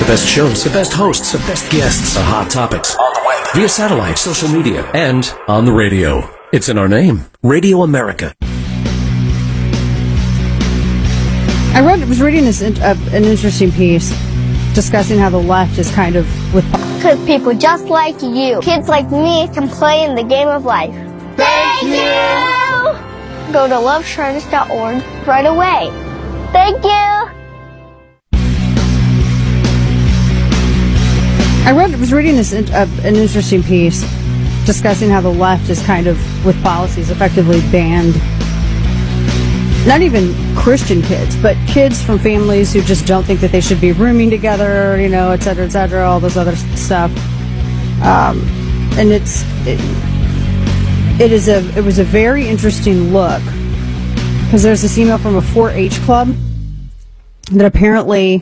best shows, the best hosts, the best guests, the hot topics. On the web, via satellite, social media, and on the radio. It's in our name, Radio America. I was reading an interesting piece discussing how the left is kind of with... Because people just like you, kids like me, can play in the game of life. Thank you! Go to loveshards.org right away. Thank you! I was reading an interesting piece discussing how the left is kind of, with policies, effectively banned not even Christian kids, but kids from families who just don't think that they should be rooming together, et cetera, all this other stuff. And it was a very interesting look, because there's this email from a 4-H club that apparently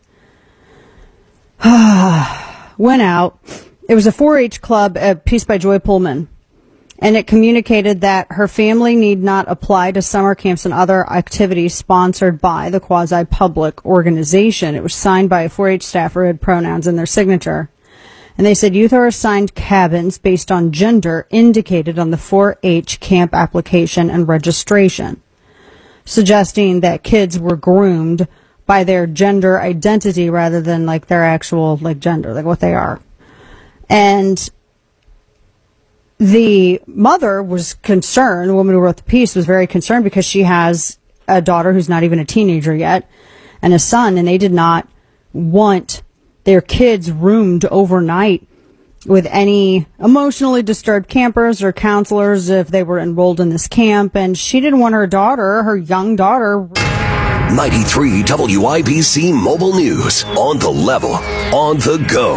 went out. It was a 4-H club, a piece by Joy Pullman, and it communicated that her family need not apply to summer camps and other activities sponsored by the quasi-public organization. It was signed by a 4-H staffer who had pronouns in their signature. And they said youth are assigned cabins based on gender indicated on the 4-H camp application and registration, suggesting that kids were groomed by their gender identity rather than like their actual gender, like what they are. And the mother was concerned, the woman who wrote the piece was very concerned, because she has a daughter who's not even a teenager yet and a son, and they did not want their kids roomed overnight with any emotionally disturbed campers or counselors if they were enrolled in this camp. And she didn't want her young daughter. 93 WIBC Mobile News. On the level, on the go.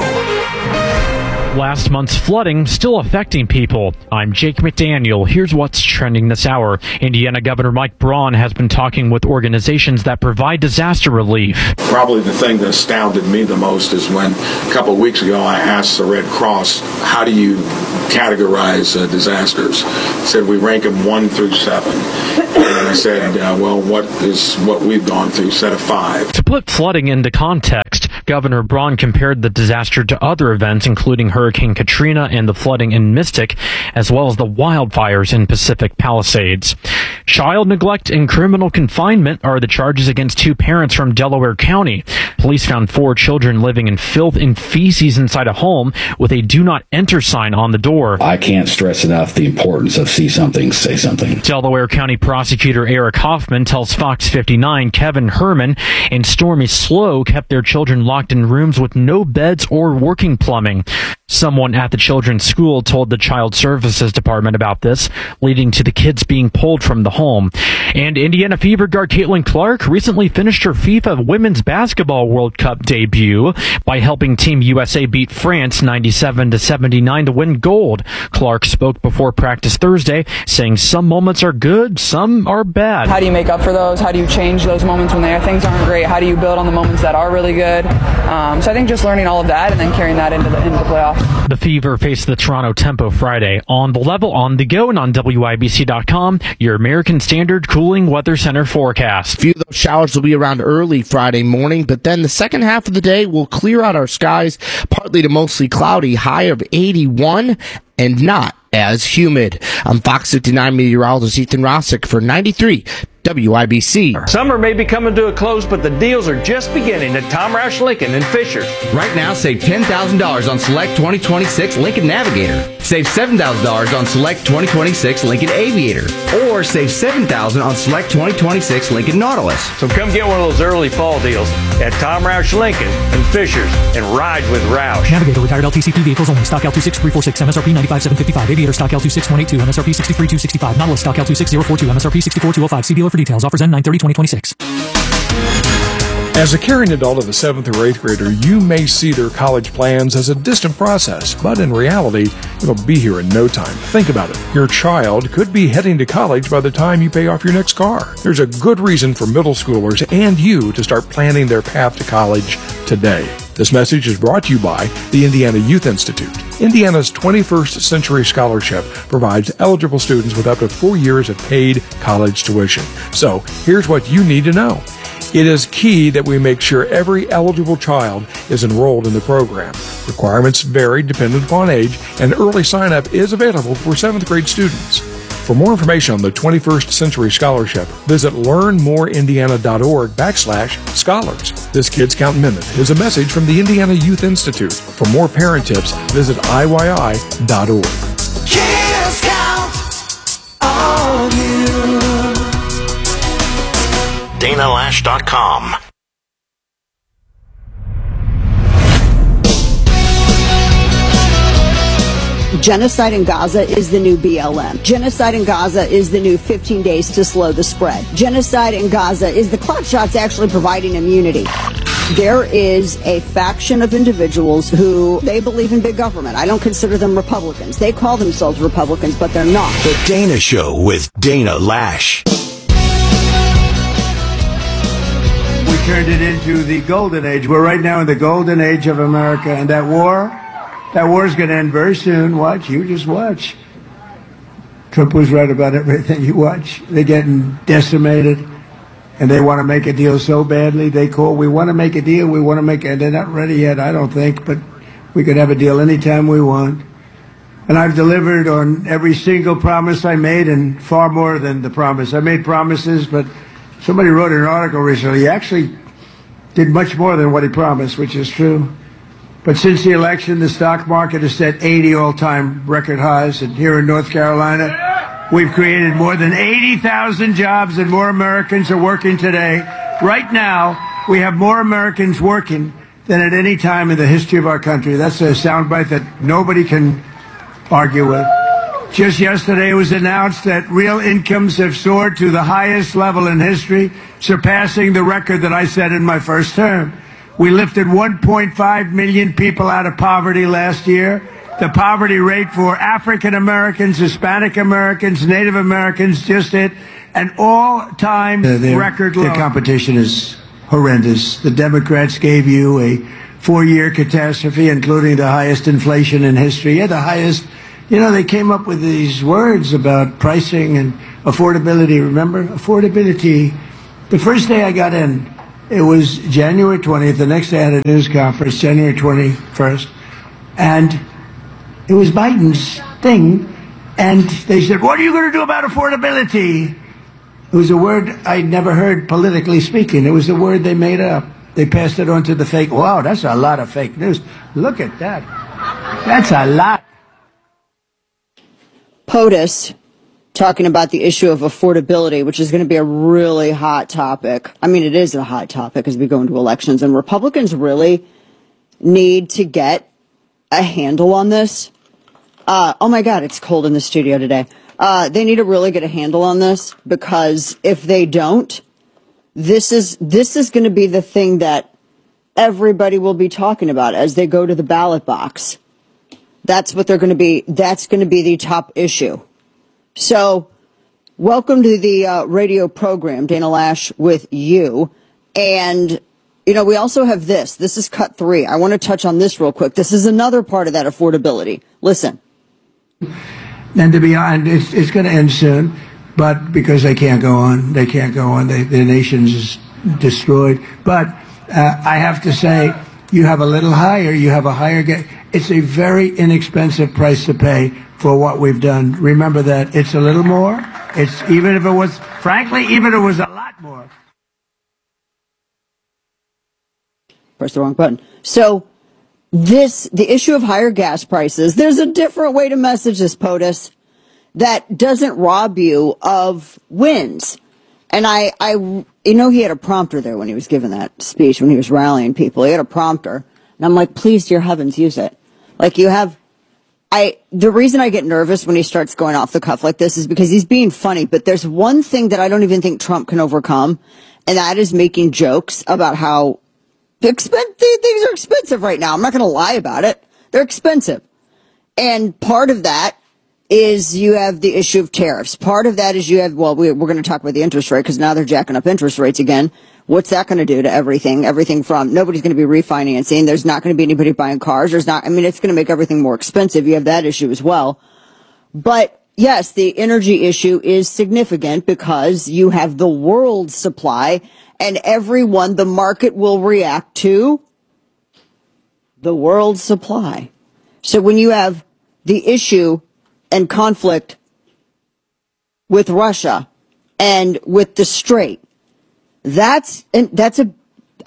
Last month's flooding still affecting people. I'm Jake McDaniel. Here's what's trending this hour. Indiana Governor Mike Braun has been talking with organizations that provide disaster relief. Probably the thing that astounded me the most is when a couple of weeks ago I asked the Red Cross, how do you categorize disasters? I said we rank them 1 through 7. And I said, well, what is what we've gone through? Set of 5. To put flooding into context, Governor Braun compared the disaster to other events, including Hurricane Katrina and the flooding in Mystic, as well as the wildfires in Pacific Palisades. Child neglect and criminal confinement are the charges against 2 parents from Delaware County. Police found 4 children living in filth and feces inside a home with a do not enter sign on the door. I can't stress enough the importance of see something, say something. Delaware County Prosecutor Eric Hoffman tells Fox 59 Kevin Herman and Stormy Slow kept their children locked in rooms with no beds or working plumbing. Someone at the children's school told the Child Services Department about this, leading to the kids being pulled from the home. And Indiana Fever guard Caitlin Clark recently finished her FIFA Women's Basketball World Cup debut by helping Team USA beat France 97-79 to win gold. Clark spoke before practice Thursday, saying some moments are good, some are bad. How do you make up for those? How do you change those moments when things aren't great? How do you build on the moments that are really good? So I think just learning all of that and then carrying that into the playoffs. The Fever face the Toronto Tempo Friday on the level, on the go, and on WIBC.com, your American Standard Cooling Weather Center forecast. A few of those showers will be around early Friday morning, but then the second half of the day will clear out our skies, partly to mostly cloudy, high of 81 and not as humid. I'm Fox 59 meteorologist Ethan Rossick for 93 WIBC. Summer may be coming to a close, but the deals are just beginning at Tom Roush Lincoln in Fishers. Right now, save $10,000 on select 2026 Lincoln Navigator. Save $7,000 on select 2026 Lincoln Aviator. Or save $7,000 on select 2026 Lincoln Nautilus. So come get one of those early fall deals at Tom Roush Lincoln in Fishers and ride with Roush. Navigator retired LTCP vehicles only. Stock L26346, MSRP $95,755. Aviator stock L26182, MSRP $63,265. Nautilus stock L26042, MSRP $64,205. See dealer for details. Offers end 9/30/2026. As a caring adult of a 7th or 8th grader, you may see their college plans as a distant process, but in reality, it'll be here in no time. Think about it. Your child could be heading to college by the time you pay off your next car. There's a good reason for middle schoolers and you to start planning their path to college today. This message is brought to you by the Indiana Youth Institute. Indiana's 21st Century Scholarship provides eligible students with up to 4 years of paid college tuition. So, here's what you need to know. It is key that we make sure every eligible child is enrolled in the program. Requirements vary dependent upon age, and early sign-up is available for 7th grade students. For more information on the 21st Century Scholarship, visit learnmoreindiana.org/scholars. This Kids Count Minute is a message from the Indiana Youth Institute. For more parent tips, visit IYI.org. Kids Count on you. DanaLash.com. Genocide in Gaza is the new BLM. Genocide in Gaza is the new 15 days to slow the spread. Genocide in Gaza is the clock shots actually providing immunity. There is a faction of individuals who, they believe in big government. I don't consider them Republicans. They call themselves Republicans, but they're not. The Dana Show with Dana Lash. We turned it into the golden age. We're right now in the golden age of America, and that war is going to end very soon. Watch. You just watch. Trump was right about everything. You watch. They're getting decimated, and they want to make a deal so badly. We want to make a deal. We want to make it. They're not ready yet, I don't think, but we could have a deal anytime we want. And I've delivered on every single promise I made, and far more than the promise. I made promises, but somebody wrote an article recently. He actually did much more than what he promised, which is true. But since the election, the stock market has set 80 all-time record highs. And here in North Carolina, we've created more than 80,000 jobs, and more Americans are working today. Right now, we have more Americans working than at any time in the history of our country. That's a soundbite that nobody can argue with. Just yesterday, it was announced that real incomes have soared to the highest level in history, surpassing the record that I set in my first term. We lifted 1.5 million people out of poverty last year. The poverty rate for African Americans, Hispanic Americans, Native Americans just hit an all-time record low. The competition is horrendous. The Democrats gave you a 4-year catastrophe, including the highest inflation in history. Yeah, the highest. You know, they came up with these words about pricing and affordability. Remember? Affordability. The first day I got in, it was January 20th. The next day I had a news conference, January 21st. And it was Biden's thing. And they said, what are you going to do about affordability? It was a word I'd never heard politically speaking. It was a word they made up. They passed it on to the fake. Wow, that's a lot of fake news. Look at that. That's a lot. POTUS talking about the issue of affordability, which is going to be a really hot topic. I mean, it is a hot topic as we go into elections, and Republicans really need to get a handle on this. Oh my God, it's cold in the studio today. They need to really get a handle on this, because if they don't, this is going to be the thing that everybody will be talking about as they go to the ballot box. That's what they're going to be. That's going to be the top issue. So, welcome to the radio program, Dana Lash with you. And, you know, we also have this. This is cut 3. I want to touch on this real quick. This is another part of that affordability. Listen. And to be honest, it's going to end soon. But because they can't go on, the nation's destroyed. But I have to say, you have a little higher, you have a higher it's a very inexpensive price to pay for what we've done. Remember that. It's a little more. It's even if it was a lot more. Press the wrong button. So the issue of higher gas prices, there's a different way to message this, POTUS, that doesn't rob you of wins. And you know, he had a prompter there when he was giving that speech, when he was rallying people. He had a prompter. And I'm like, please, dear heavens, use it. Like you have, the reason I get nervous when he starts going off the cuff like this is because he's being funny. But there's one thing that I don't even think Trump can overcome, and that is making jokes about how things are expensive right now. I'm not going to lie about it. They're expensive. And part of that is you have the issue of tariffs. Part of that is you have, well, we're going to talk about the interest rate because now they're jacking up interest rates again. What's that going to do to everything? Everything from nobody's going to be refinancing. There's not going to be anybody buying cars. It's going to make everything more expensive. You have that issue as well. But yes, the energy issue is significant because you have the world supply and the market will react to the world supply. So when you have the issue and conflict with Russia and with the Strait, yes, that's going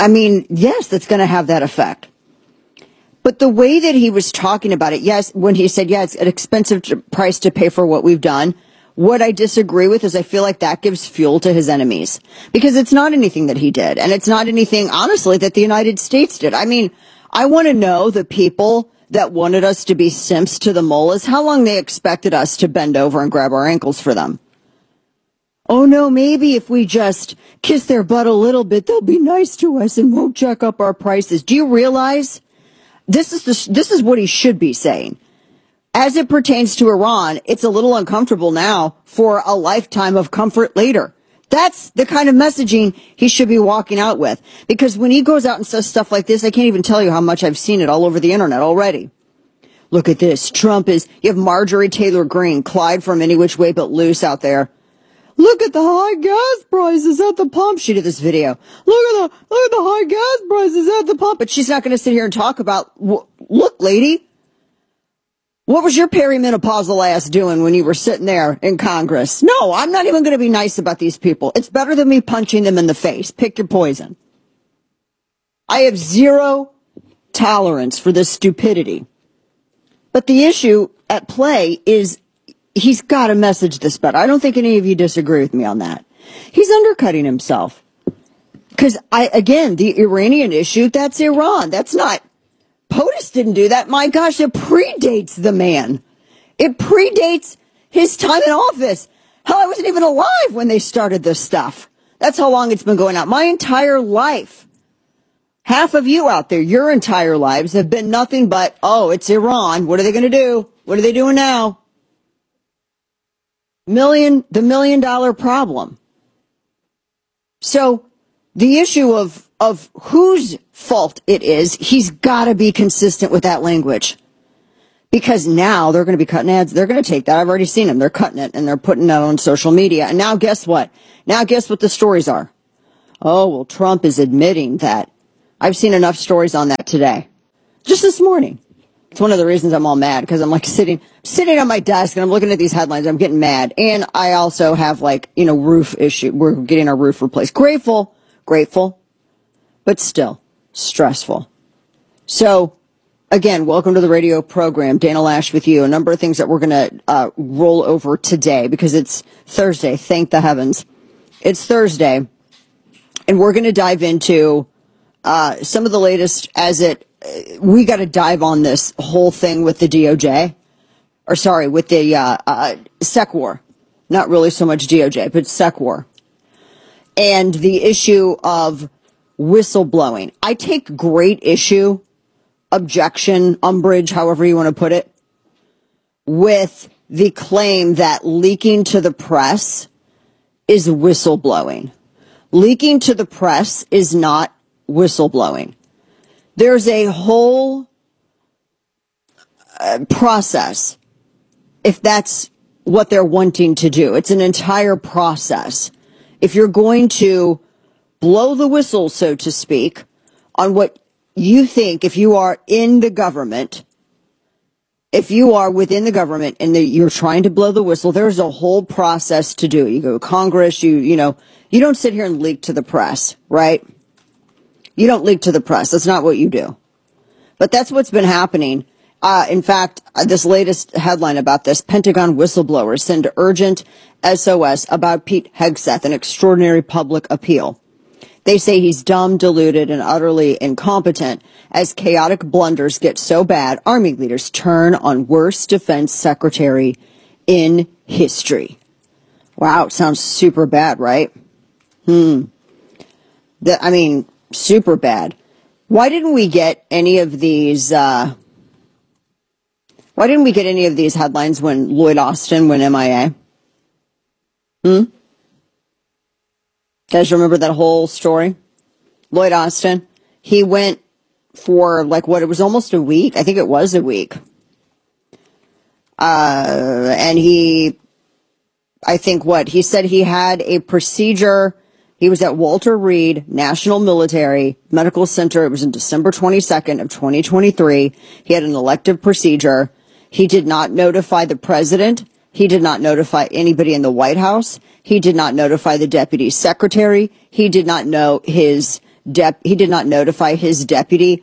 to have that effect. But the way that he was talking about it, yes, when he said, it's an expensive price to pay for what we've done, what I disagree with is I feel like that gives fuel to his enemies. Because it's not anything that he did, and it's not anything, honestly, that the United States did. I mean, I want to know the people that wanted us to be simps to the mullahs, how long they expected us to bend over and grab our ankles for them. Oh no, maybe if we just kiss their butt a little bit, they'll be nice to us and won't jack up our prices. Do you realize this is what he should be saying? As it pertains to Iran, it's a little uncomfortable now for a lifetime of comfort later. That's the kind of messaging he should be walking out with. Because when he goes out and says stuff like this, I can't even tell you how much I've seen it all over the internet already. Look at this. You have Marjorie Taylor Greene, Clyde from Any Which Way But Loose out there. Look at the high gas prices at the pump. She did this video. Look at the high gas prices at the pump. But she's not going to sit here and talk about, look, lady, what was your perimenopausal ass doing when you were sitting there in Congress? No, I'm not even going to be nice about these people. It's better than me punching them in the face. Pick your poison. I have zero tolerance for this stupidity. But the issue at play is he's got to message this better. I don't think any of you disagree with me on that. He's undercutting himself. Because, the Iranian issue, that's Iran. That's not... POTUS didn't do that. My gosh, it predates the man. It predates his time in office. Hell, I wasn't even alive when they started this stuff. That's how long it's been going on. My entire life. Half of you out there, your entire lives have been nothing but, it's Iran. What are they going to do? What are they doing now? The $1 million problem. So the issue of whose fault it is, he's got to be consistent with that language. Because now they're going to be cutting ads. They're going to take that. I've already seen them. They're cutting it and they're putting it on social media. And now guess what? Now guess what the stories are? Oh, well, Trump is admitting that. I've seen enough stories on that today. Just this morning. It's one of the reasons I'm all mad, because I'm like sitting on my desk and I'm looking at these headlines. I'm getting mad. And I also have roof issue. We're getting our roof replaced. Grateful, but still stressful. So again, welcome to the radio program. Dana Lash with you. A number of things that we're going to roll over today because it's Thursday. Thank the heavens. It's Thursday. And we're going to dive into some of the latest we got to dive on this whole thing with the DOJ, with the SEC war. Not really so much DOJ, but SEC war. And the issue of whistleblowing. I take great issue, objection, umbrage, however you want to put it, with the claim that leaking to the press is whistleblowing. Leaking to the press is not whistleblowing. There's a whole process, if that's what they're wanting to do. It's an entire process. If you're going to blow the whistle, so to speak, on what you think, if you are in the government, if you are within the government and you're trying to blow the whistle, there's a whole process to do. You go to Congress, you don't sit here and leak to the press, right? You don't leak to the press. That's not what you do. But that's what's been happening. In fact, this latest headline about this, Pentagon whistleblowers send urgent SOS about Pete Hegseth, an extraordinary public appeal. They say he's dumb, deluded, and utterly incompetent. As chaotic blunders get so bad, Army leaders turn on worst defense secretary in history. Wow, it sounds super bad, right? Super bad. Why didn't we get any of these headlines when Lloyd Austin went MIA? Guys remember that whole story? Lloyd Austin, he went for it was almost a week. I think it was a week. And he said he had a procedure. He was at Walter Reed National Military Medical Center. It was in December 22nd of 2023. He had an elective procedure. He did not notify the president. He did not notify anybody in the White House. He did not notify the deputy secretary. He did not know he did not notify his deputy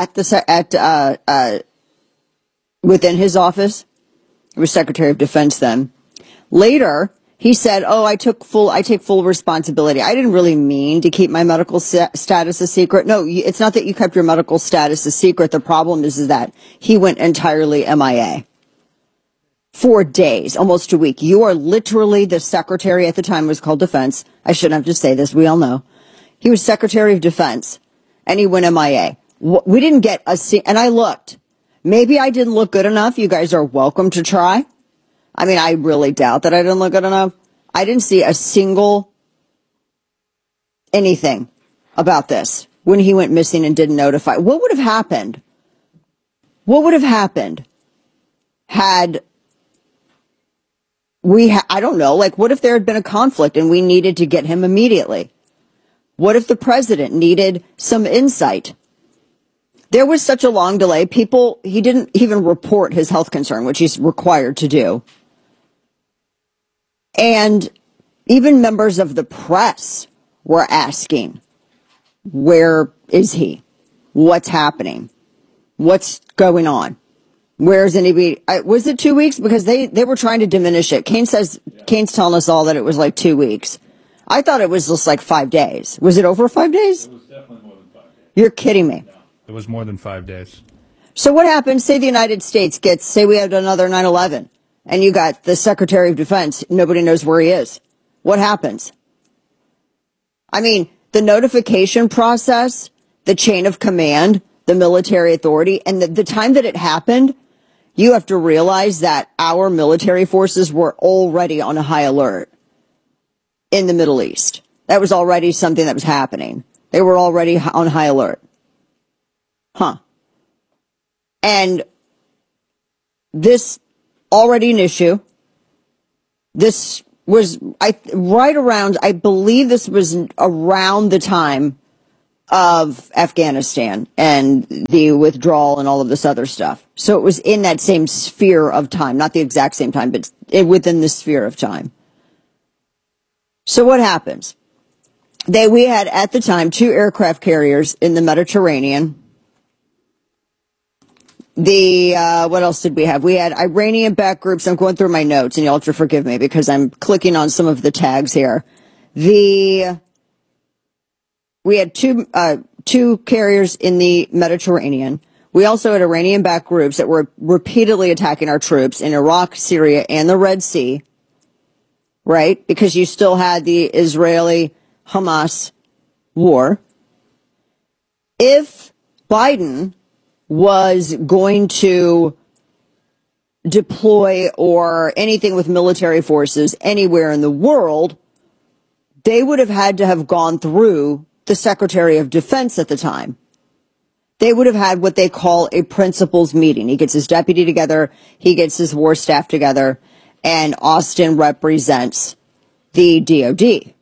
within his office. It was Secretary of Defense then. Later, he said, I take full responsibility. I didn't really mean to keep my medical status a secret. No, it's not that you kept your medical status a secret. The problem is that he went entirely MIA. 4 days, almost a week. You are literally the secretary at the time. It was called Defense. I shouldn't have to say this. We all know. He was Secretary of Defense, and he went MIA. We didn't get and I looked. Maybe I didn't look good enough. You guys are welcome to try. I mean, I really doubt that I didn't look good enough. I didn't see a single anything about this when he went missing and didn't notify. What would have happened? What would have happened had I don't know, what if there had been a conflict and we needed to get him immediately? What if the president needed some insight? There was such a long delay. He didn't even report his health concern, which he's required to do. And even members of the press were asking, where is he? What's happening? What's going on? Where's anybody? Was it 2 weeks? Because they were trying to diminish it. Kane's telling us all that it was like 2 weeks. I thought it was just like 5 days. Was it over 5 days? It was definitely more than 5 days. You're kidding me. No, it was more than 5 days. So what happens? Say the United States say we had another 9/11 and you got the Secretary of Defense. Nobody knows where he is. What happens? I mean, the notification process, the chain of command, the military authority, and the time that it happened, you have to realize that our military forces were already on a high alert in the Middle East. That was already something that was happening. They were already on high alert. And this already an issue. This was I believe this was around the time of Afghanistan and the withdrawal and all of this other stuff. So it was in that same sphere of time, not the exact same time, but within the sphere of time. So what happens? We had at the time 2 aircraft carriers in the Mediterranean. What else did we have? We had Iranian-backed groups. I'm going through my notes, and you'll have to forgive me because I'm clicking on some of the tags here. We had two carriers in the Mediterranean. We also had Iranian-backed groups that were repeatedly attacking our troops in Iraq, Syria, and the Red Sea, right? Because you still had the Israeli-Hamas war. If Biden was going to deploy or anything with military forces anywhere in the world, they would have had to have gone through the Secretary of Defense at the time. They would have had what they call a principals meeting. He gets his deputy together, he gets his war staff together, and Austin represents the DOD.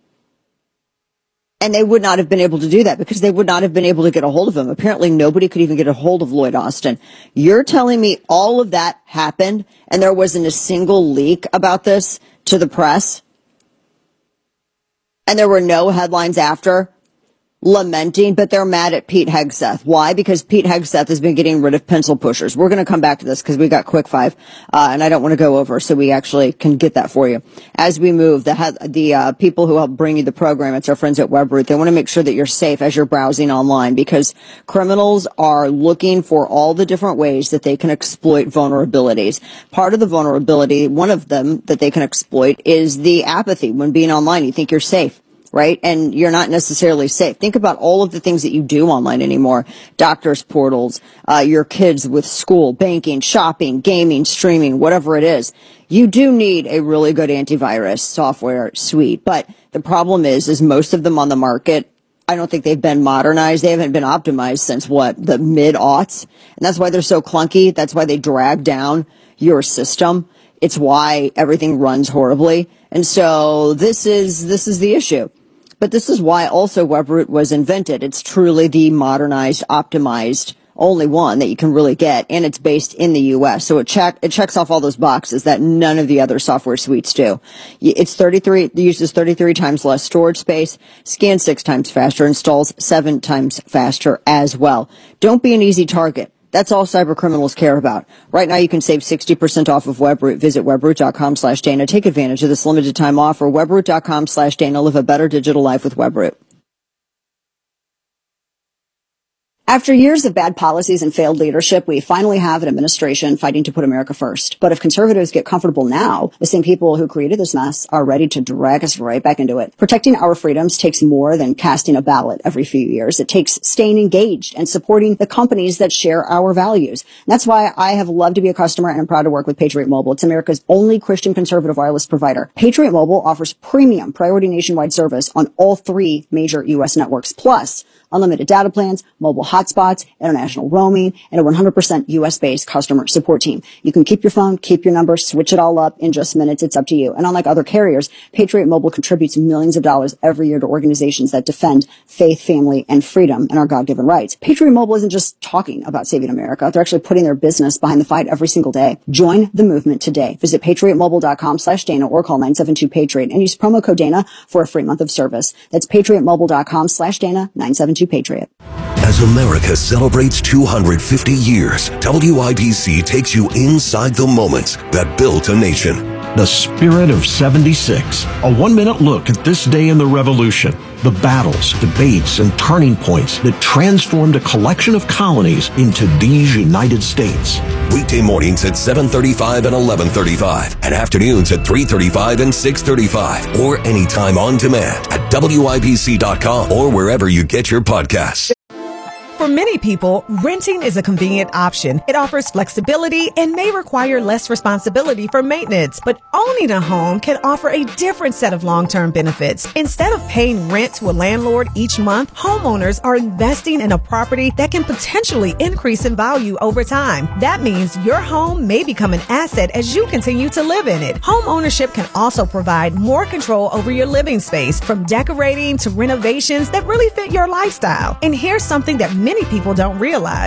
And they would not have been able to do that because they would not have been able to get a hold of him. Apparently nobody could even get a hold of Lloyd Austin. You're telling me all of that happened and there wasn't a single leak about this to the press? And there were no headlines after lamenting, but they're mad at Pete Hegseth. Why? Because Pete Hegseth has been getting rid of pencil pushers. We're going to come back to this because we got quick 5, and I don't want to go over, so we actually can get that for you. As we move, the people who help bring you the program, it's our friends at WebRoot, they want to make sure that you're safe as you're browsing online because criminals are looking for all the different ways that they can exploit vulnerabilities. Part of the vulnerability, one of them that they can exploit is the apathy when being online. You think you're safe. Right? And you're not necessarily safe. Think about all of the things that you do online anymore. Doctors' portals, your kids with school, banking, shopping, gaming, streaming, whatever it is. You do need a really good antivirus software suite. But the problem is most of them on the market, I don't think they've been modernized. They haven't been optimized since the mid-aughts. And that's why they're so clunky. That's why they drag down your system. It's why everything runs horribly. And so this is the issue. But this is why also Webroot was invented. It's truly the modernized, optimized, only one that you can really get, and it's based in the U.S. So it checks off all those boxes that none of the other software suites do. It uses 33 times less storage space, scans 6 times faster, installs 7 times faster as well. Don't be an easy target. That's all cyber criminals care about. Right now you can save 60% off of Webroot. Visit webroot.com/Dana. Take advantage of this limited time offer. Webroot.com/Dana. Live a better digital life with Webroot. After years of bad policies and failed leadership, we finally have an administration fighting to put America first. But if conservatives get comfortable now, the same people who created this mess are ready to drag us right back into it. Protecting our freedoms takes more than casting a ballot every few years. It takes staying engaged and supporting the companies that share our values. And that's why I have loved to be a customer and I'm proud to work with Patriot Mobile. It's America's only Christian conservative wireless provider. Patriot Mobile offers premium priority nationwide service on all 3 major U.S. networks, plus unlimited data plans, mobile hotspots, international roaming, and a 100% U.S.-based customer support team. You can keep your phone, keep your number, switch it all up in just minutes. It's up to you. And unlike other carriers, Patriot Mobile contributes millions of dollars every year to organizations that defend faith, family, and freedom and our God-given rights. Patriot Mobile isn't just talking about saving America. They're actually putting their business behind the fight every single day. Join the movement today. Visit patriotmobile.com/Dana or call 972-PATRIOT and use promo code Dana for a free month of service. That's patriotmobile.com/Dana, 972-PATRIOT. As America celebrates 250 years, WIBC takes you inside the moments that built a nation. The Spirit of 76. A 1-minute look at this day in the Revolution. The battles, debates, and turning points that transformed a collection of colonies into these United States. Weekday mornings at 7:35 and 11:35, and afternoons at 3:35 and 6:35, or anytime on demand at WIBC.com or wherever you get your podcasts. For many people, renting is a convenient option. It offers flexibility and may require less responsibility for maintenance. But owning a home can offer a different set of long-term benefits. Instead of paying rent to a landlord each month, homeowners are investing in a property that can potentially increase in value over time. That means your home may become an asset as you continue to live in it. Home ownership can also provide more control over your living space, from decorating to renovations that really fit your lifestyle. And here's something that many people don't realize.